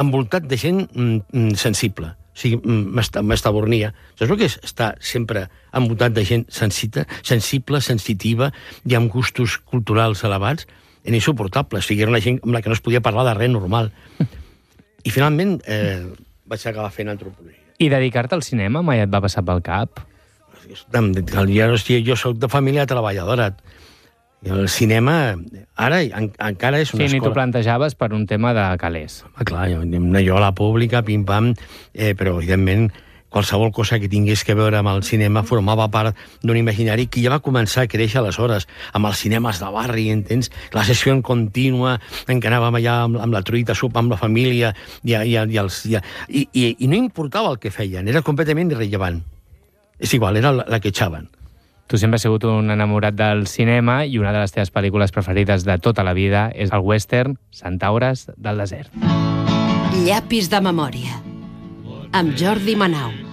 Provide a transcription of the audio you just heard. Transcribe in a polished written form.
envoltat de gent sensible. O sigui, m'estabornia. Saps el que és estar sempre envoltat de gent sensible, sensitiva i amb gustos culturals elevats? Era insuportable. O sigui, era una gent amb la que no es podia parlar de res normal. I finalment vaig acabar fent antropologia. I dedicar-te al cinema mai et va passar pel cap? Jo soc de família treballadora. I el cinema, ara, encara és una escola... Sí, ni t'ho plantejaves per un tema de calés. Clar, jo a la pública, pim-pam, però, evidentment, qualsevol cosa que tingués que veure amb el cinema formava part d'un imaginari que ja va començar a créixer aleshores, amb els cinemes de barri, entens? La sessió en contínua, en què anàvem allà amb la truita, sopar amb la família, i no importava el que feien, era completament irrellevant. És igual, era la que echaven. Tu sempre has sigut un enamorat del cinema i una de les teves pel·lícules preferides de tota la vida és el western Centaures del desert. Llapis de memòria, amb Jordi Manau.